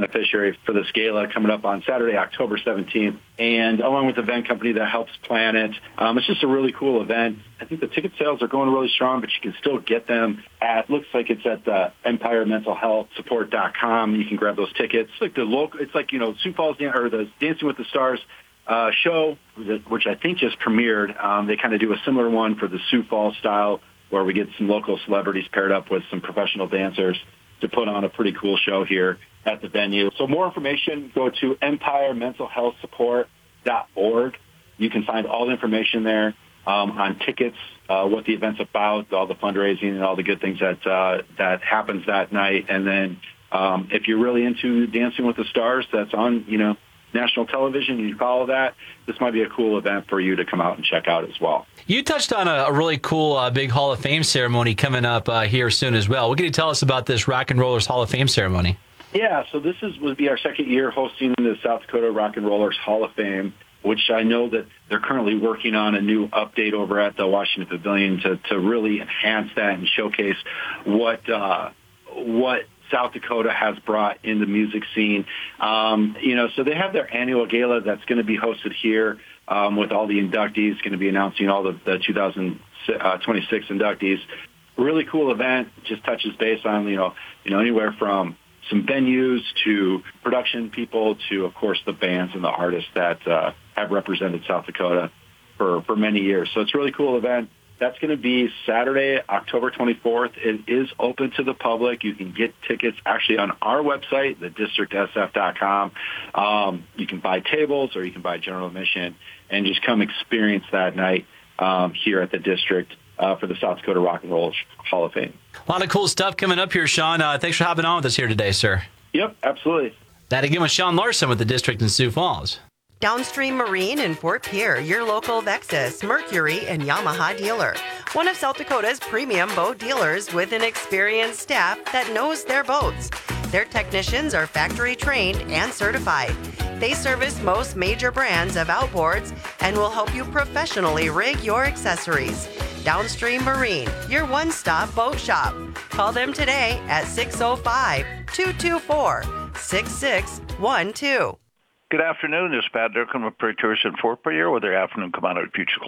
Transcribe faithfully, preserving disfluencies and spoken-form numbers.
beneficiary for this gala coming up on Saturday, October seventeenth, and along with the event company that helps plan it. Um, it's just a really cool event. I think the ticket sales are going really strong, but you can still get them at, looks like it's at the empire mental health support dot com. You can grab those tickets. It's like the local, it's like, you know, Sioux Falls, or the Dancing with the Stars uh, show, which I think just premiered. Um, they kind of do a similar one for the Sioux Falls style, where we get some local celebrities paired up with some professional dancers to put on a pretty cool show here at the venue. So more information, go to empire mental health support dot org. You can find all the information there um, on tickets, uh, what the event's about, all the fundraising and all the good things that uh, that happens that night. And then um, if you're really into Dancing with the Stars, that's on, you know, national television, you follow that, this might be a cool event for you to come out and check out as well. You touched on a, a really cool uh, big Hall of Fame ceremony coming up uh, here soon as well. What can you tell us about this Rock and Rollers Hall of Fame ceremony? Yeah, so this is would be our second year hosting the South Dakota Rock and Rollers Hall of Fame, which I know that they're currently working on a new update over at the Washington Pavilion to, to really enhance that and showcase what uh, what South Dakota has brought in the music scene. Um, you know, so they have their annual gala that's going to be hosted here um, with all the inductees, going to be announcing all the, the two thousand twenty-six inductees. Really cool event, just touches base on, you know, you know, anywhere from some venues to production people to, of course, the bands and the artists that uh, have represented South Dakota for, for many years. So it's a really cool event. That's going to be Saturday, October twenty-fourth. It is open to the public. You can get tickets actually on our website, the district s f dot com. Um, you can buy tables or you can buy general admission and just come experience that night um, here at the district uh, for the South Dakota Rock and Roll Hall of Fame. A lot of cool stuff coming up here, Sean. Uh, thanks for hopping on with us here today, sir. Yep, absolutely. That again was Sean Larson with the district in Sioux Falls. Downstream Marine in Fort Pierre, your local Vexus, Mercury, and Yamaha dealer. One of South Dakota's premium boat dealers with an experienced staff that knows their boats. Their technicians are factory trained and certified. They service most major brands of outboards and will help you professionally rig your accessories. Downstream Marine, your one-stop boat shop. Call them today at six oh five, two two four, six six one two. Good afternoon. This is Pat Durkin with Prairie Tours in Fort Pierre with their afternoon commodity future